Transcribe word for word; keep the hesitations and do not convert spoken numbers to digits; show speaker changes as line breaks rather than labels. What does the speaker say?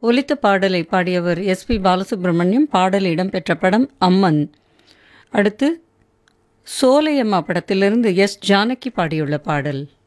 ஒலித்த பாடலை பாடியவர் எஸ் பி பாலசுப்ரமணியம். பாடல் இடம்பெற்ற படம் அம்மன். அடுத்து சோலையம்மா படத்திலிருந்து எஸ் ஜானகி பாடியுள்ள பாடல்.